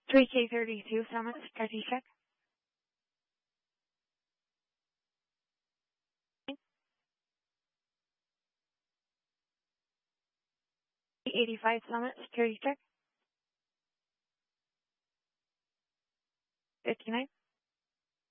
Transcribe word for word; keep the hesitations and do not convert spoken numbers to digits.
three K thirty-two Summit, security check. eighty-five Summit, security check. fifty-nine.